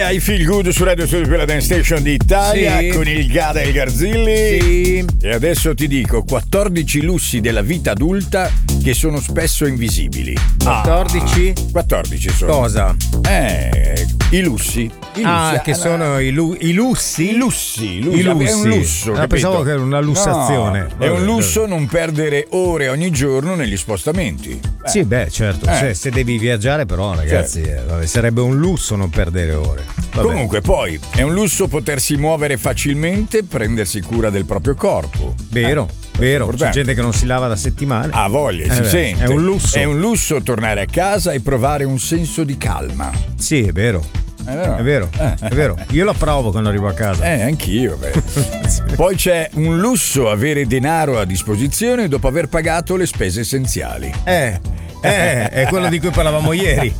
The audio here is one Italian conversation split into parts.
I Feel Good su Radio Studio, quella dance station d'Italia, sì, con il Gada e il Garzilli. Sì. E adesso ti dico 14 lussi della vita adulta che sono spesso invisibili. 14? 14 sono. Cosa? I lussi. Che sono i lussi? I lussi. I lussi. È un lusso. Pensavo che era una lussazione. No, è un lusso non perdere ore ogni giorno negli spostamenti. Sì, certo. Se devi viaggiare, però, ragazzi, sarebbe un lusso non perdere ore. Vabbè. Comunque, poi è un lusso potersi muovere facilmente, prendersi cura del proprio corpo. Vero. C'è gente che non si lava da settimane. Ha voglia, si sente. È un lusso. È un lusso tornare a casa e provare un senso di calma. Sì, è vero. È vero. Io lo provo quando arrivo a casa. Anch'io. Poi c'è un lusso avere denaro a disposizione dopo aver pagato le spese essenziali. È quello di cui parlavamo ieri.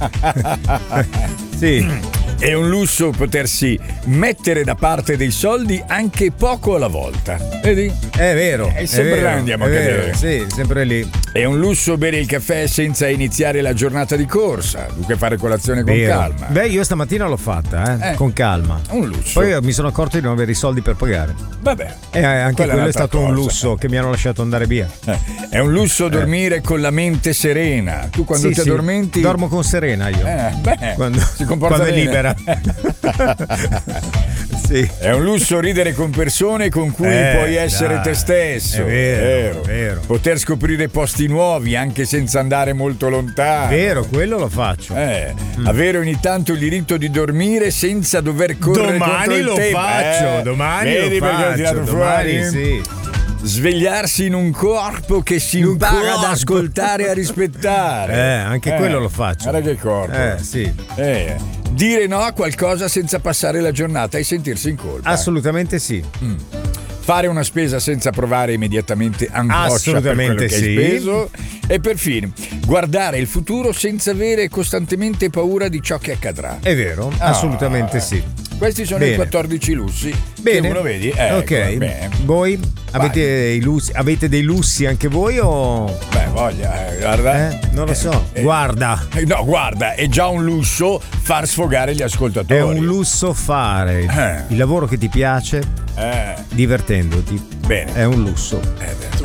Sì. È un lusso potersi mettere da parte dei soldi anche poco alla volta. Vedi? È vero. E sempre andiamo a cadere. Sì, sempre lì. È un lusso bere il caffè senza iniziare la giornata di corsa, dunque fare colazione con calma. Io stamattina l'ho fatta, con calma. Un lusso. Poi mi sono accorto di non avere i soldi per pagare. Vabbè. Anche quello è stato un lusso che mi hanno lasciato andare via. È un lusso dormire con la mente serena. Tu quando ti addormenti... Dormo con Serena io. Quando si comporta quando bene. È libera. Sì. È un lusso ridere con persone con cui puoi essere te stesso. È vero. Poter scoprire posti nuovi anche senza andare molto lontano. Vero, quello lo faccio. Avere ogni tanto il diritto di dormire senza dover correre contro il tempo. Domani Vedi lo perché ho tirato fuori? Sì. Svegliarsi in un corpo che si impara ad ascoltare e a rispettare. Anche quello lo faccio. Guarda che corpo. Sì. Dire no a qualcosa senza passare la giornata e sentirsi in colpa. Assolutamente sì. Fare una spesa senza provare immediatamente angoscia per quello che hai speso. E perfino guardare il futuro senza avere costantemente paura di ciò che accadrà. È vero, assolutamente sì. Questi sono i 14 lussi. Bene. Che uno vedi. Ok. Voi avete dei lussi anche voi o? Voglia, guarda. Non lo so. Guarda. No, guarda, è già un lusso far sfogare gli ascoltatori. È un lusso fare il lavoro che ti piace divertendoti. Bene. È un lusso.